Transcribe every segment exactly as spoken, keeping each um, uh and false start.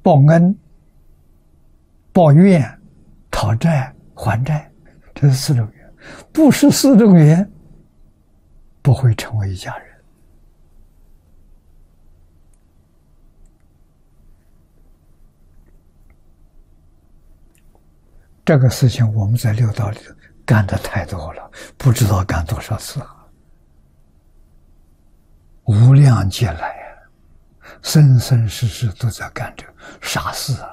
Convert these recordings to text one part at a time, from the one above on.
报恩、报怨、讨债、还债，这是四种缘。不是四种缘，不会成为一家人。这个事情我们在六道里头干的太多了，不知道干多少次了，无量劫来啊，生生世世都在干这傻事啊！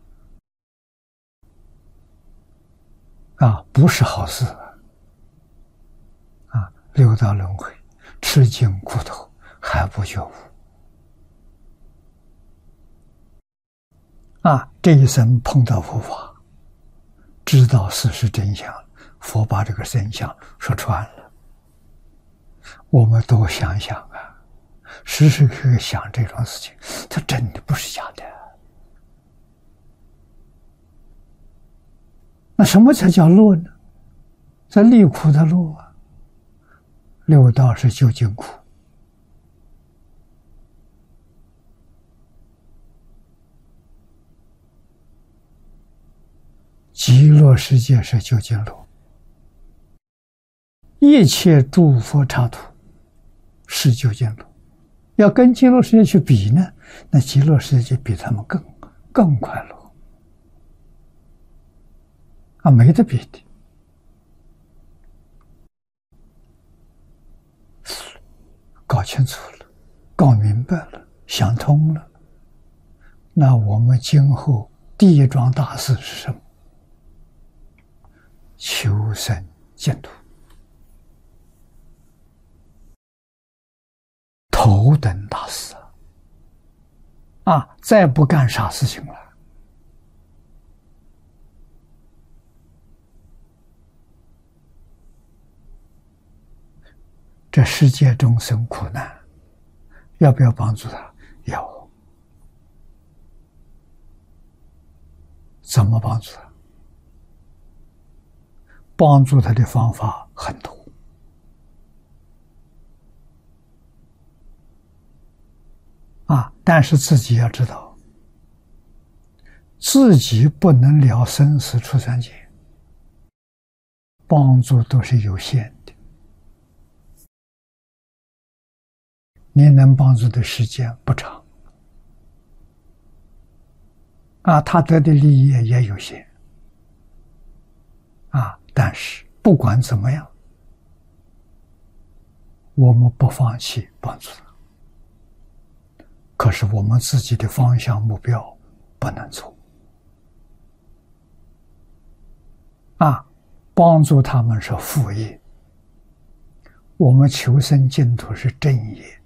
啊，不是好事啊！啊，六道轮回，吃尽苦头还不觉悟啊！这一生碰到佛法，知道事实真相，佛把这个真相说穿了。我们多想想啊，时时刻刻想这种事情，它真的不是假的。那什么才叫乐呢？在离苦的乐啊，六道是究竟苦，极乐世界是究竟乐，一切诸佛刹土是究竟乐。要跟极乐世界去比呢，那极乐世界比他们更更快乐啊，没得比的。搞清楚了，搞明白了，想通了，那我们今后第一桩大事是什么？求生净土，头等大事啊！啊，再不干啥事情了。这世界众生苦难，要不要帮助他？要。怎么帮助他？帮助他的方法很多啊，但是自己要知道，自己不能了生死出三界，帮助都是有限的。你能帮助的时间不长啊，他得的利益也有限啊。但是不管怎么样，我们不放弃帮助他。可是我们自己的方向目标不能错啊，帮助他们是副业，我们求生净土是正业，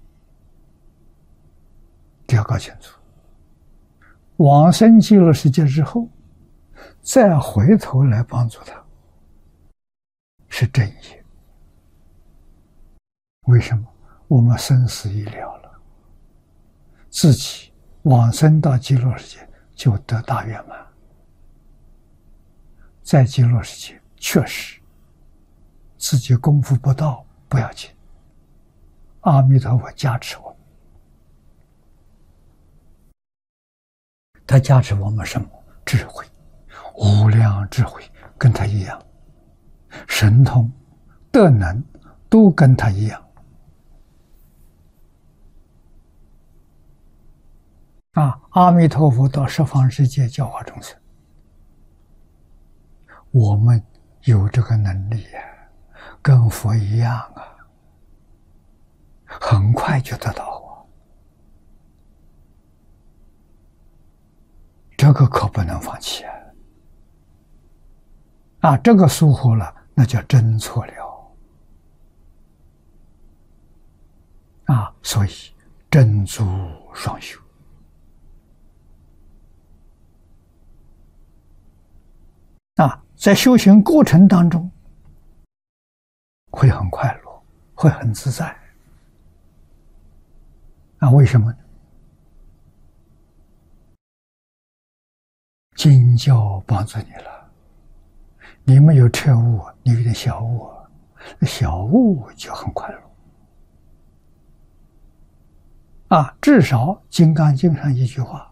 这要搞清楚。往生极乐世界之后，再回头来帮助他，是正业。为什么？我们生死已了了，自己往生到极乐世界就得大圆满。在极乐世界确实自己功夫不到不要紧，阿弥陀佛加持我们。他加持我们什么？智慧，无量智慧，跟他一样，神通、德能都跟他一样啊！阿弥陀佛到十方世界教化众生，我们有这个能力呀、啊，跟佛一样啊，很快就得到。这个可不能放弃啊！啊，这个疏忽了，那叫真错了啊！所以真足双修啊，在修行过程当中会很快乐，会很自在啊！为什么呢？经教帮助你了，你没有彻悟，你有点小悟，小悟就很快乐啊！至少《金刚经》上一句话：“